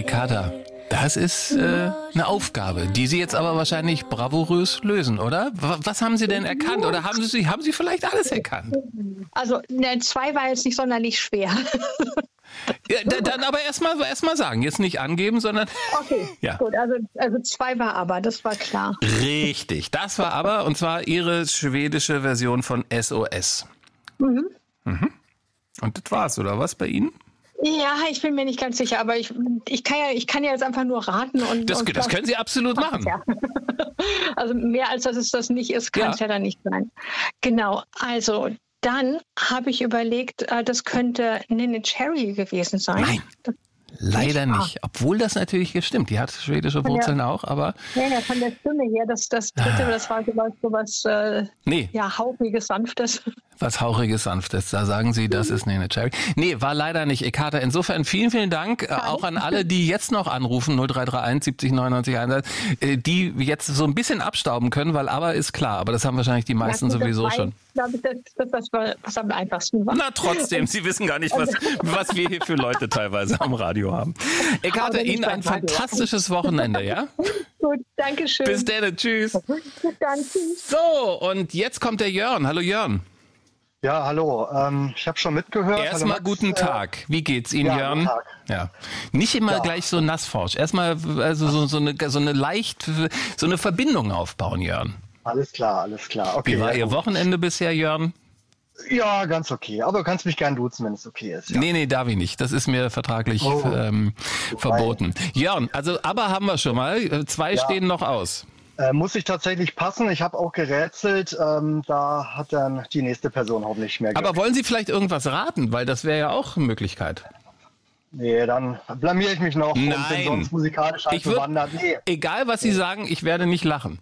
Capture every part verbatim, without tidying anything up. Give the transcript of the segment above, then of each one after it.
Ekada, das ist äh, eine Aufgabe, die Sie jetzt aber wahrscheinlich bravourös lösen, oder? W- Was haben Sie denn erkannt? Oder haben Sie, haben Sie vielleicht alles erkannt? Also, ne, zwei war jetzt nicht sonderlich schwer. Ja, d- dann aber erstmal erst mal sagen, jetzt nicht angeben, sondern... Okay, Ja. gut, also, also zwei war aber, das war klar. Richtig, das war aber, und zwar Ihre schwedische Version von S O S. Mhm. Mhm. Und das war's, oder was bei Ihnen? Ja, ich bin mir nicht ganz sicher, aber ich, ich, kann, ja, ich kann ja jetzt einfach nur raten. Und, Das, und das können Sie absolut machen. Ja. Also mehr als dass es das nicht ist, kann es ja. ja dann nicht sein. Genau, also dann habe ich überlegt, äh, das könnte Neneh Cherry gewesen sein. Nein, das leider nicht. Obwohl das natürlich hier stimmt. Die hat schwedische Wurzeln ja. auch, aber... Ja, ja, von der Stimme her, das, das dritte, das war sowas, sowas äh, nee. ja, hauchiges, sanftes. Was Hauchiges, Sanftes, da sagen Sie, das ist Neneh Cherry. Nee, war leider nicht Ekata. Insofern vielen, vielen Dank äh, auch an alle, die jetzt noch anrufen, null drei drei eins siebzig neunundneunzig eins, äh, die jetzt so ein bisschen abstauben können, weil aber ist klar, aber das haben wahrscheinlich die meisten ja, gut, sowieso das schon. Ich glaube, das, das, das war was am einfachsten war. Na trotzdem, Sie wissen gar nicht, was, was wir hier für Leute teilweise am Radio haben. Ekata, Ihnen ein fantastisches Wochenende, ja? Gut, danke schön. Bis dann, tschüss. Bis dann, tschüss. So, und jetzt kommt der Jörn. Hallo Jörn. Ja, hallo. Ähm, ich habe schon mitgehört. Erstmal hallo, guten äh, Tag. Wie geht's Ihnen, ja, Jörn? guten Tag. Ja. Nicht immer Ja. gleich so nassforsch. Erstmal also so, so eine so eine leicht so eine Verbindung aufbauen, Jörn. Alles klar, alles klar. Okay. Wie war ja, Ihr gut. Wochenende bisher, Jörn? Ja, ganz okay. Aber du kannst mich gern duzen, wenn es okay ist. Ja. Nee, nee, darf ich nicht. Das ist mir vertraglich Oh. ähm, verboten. Jörn, also aber haben wir schon mal. Zwei Ja. stehen noch aus. Äh, muss ich tatsächlich passen. Ich habe auch gerätselt. Ähm, da hat dann die nächste Person hoffentlich mehr Aber wollen Sie vielleicht irgendwas raten? Weil das wäre ja auch eine Möglichkeit. Nee, dann blamiere ich mich noch und bin Nein. sonst musikalisch Ich würd- gewandert. Nee. Egal, was Sie sagen, ich werde nicht lachen.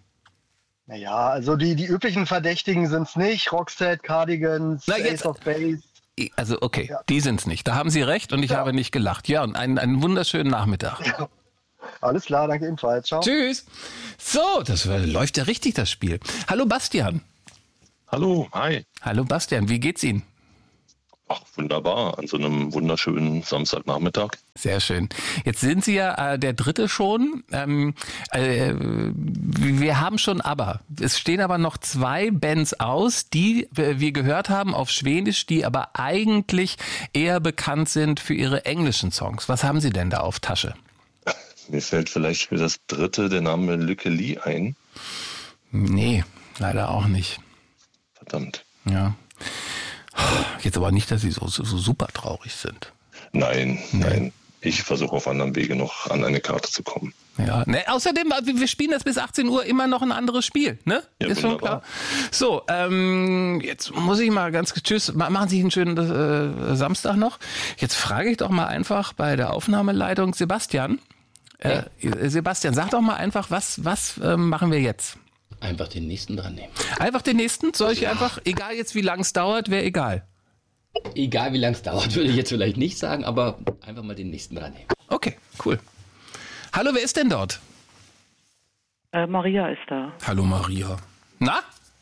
Naja, also die, die üblichen Verdächtigen sind es nicht. Roxette, Cardigans, Na, jetzt- Ace of Base. Also okay, Ja. die sind's nicht. Da haben Sie recht und ich Ja. habe nicht gelacht. Jörn, einen, einen wunderschönen Nachmittag. Alles klar, danke ebenfalls. Ciao. Tschüss. So, das war, läuft ja richtig, das Spiel. Hallo Bastian. Hallo, hi. Hallo Bastian, wie geht's Ihnen? Ach, wunderbar, an so einem wunderschönen Samstagnachmittag. Sehr schön. Jetzt sind Sie ja äh, der Dritte schon. Ähm, äh, wir haben schon aber. Es stehen aber noch zwei Bands aus, die äh, wir gehört haben auf Schwedisch, die aber eigentlich eher bekannt sind für ihre englischen Songs. Was haben Sie denn da auf Tasche? Mir fällt vielleicht für das dritte der Name Lykke Li ein. Nee, leider auch nicht. Verdammt. Ja. Jetzt aber nicht, dass Sie so, so, so super traurig sind. Nein, nein. Ich versuche auf anderem Wege noch an eine Karte zu kommen. Ja, ne, außerdem, wir spielen das bis achtzehn Uhr immer noch ein anderes Spiel, ne? Ja, ist schon wunderbar. klar. So, ähm, jetzt muss ich mal ganz tschüss, ma- machen Sie einen schönen äh, Samstag noch. Jetzt frage ich doch mal einfach bei der Aufnahmeleitung Sebastian. Äh, Sebastian, sag doch mal einfach, was, was äh, machen wir jetzt? Einfach den nächsten dran nehmen. Einfach den nächsten? Soll ich einfach, egal jetzt wie lang es dauert, wäre egal. Egal wie lange es dauert, würde ich jetzt vielleicht nicht sagen, aber einfach mal den nächsten dran nehmen. Okay, cool. Hallo, wer ist denn dort? Äh, Maria ist da. Hallo Maria. Na?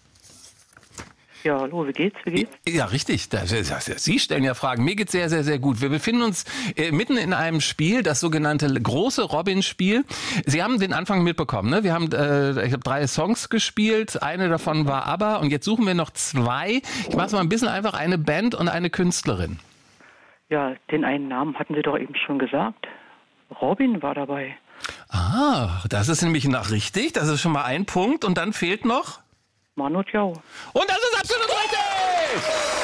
Ja, hallo, wie geht's? Wie geht's? Ja, richtig. Das, das, das, Sie stellen ja Fragen. Mir geht's sehr, sehr, sehr gut. Wir befinden uns äh, mitten in einem Spiel, das sogenannte große Robin-Spiel. Sie haben den Anfang mitbekommen, ne? Wir haben, äh, ich habe drei Songs gespielt. Eine davon war ABBA und jetzt suchen wir noch zwei. Ich mache es mal ein bisschen einfach. Eine Band und eine Künstlerin. Ja, den einen Namen hatten Sie doch eben schon gesagt. Robin war dabei. Ah, das ist nämlich nach richtig. Das ist schon mal ein Punkt. Und dann fehlt noch... Manu Chao. Und das ist absolut richtig!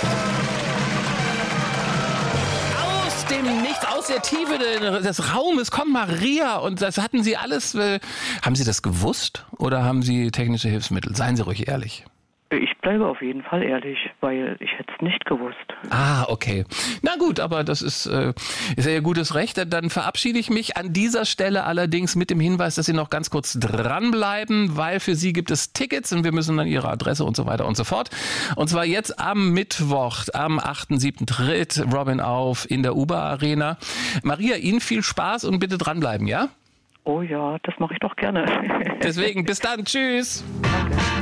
Aus dem Nichts, aus der Tiefe des Raumes kommt Maria und das hatten Sie alles. Äh, haben Sie das gewusst oder haben Sie technische Hilfsmittel? Seien Sie ruhig ehrlich. Ich bleibe auf jeden Fall ehrlich, weil ich hätte es nicht gewusst. Ah, okay. Na gut, aber das ist, äh, ist ja Ihr gutes Recht. Dann verabschiede ich mich an dieser Stelle allerdings mit dem Hinweis, dass Sie noch ganz kurz dranbleiben, weil für Sie gibt es Tickets und wir müssen dann Ihre Adresse und so weiter und so fort. Und zwar jetzt am Mittwoch, am achten siebten tritt Robin auf in der Uber Arena. Maria, Ihnen viel Spaß und bitte dranbleiben, ja? Oh ja, das mache ich doch gerne. Deswegen, bis dann, tschüss. Danke.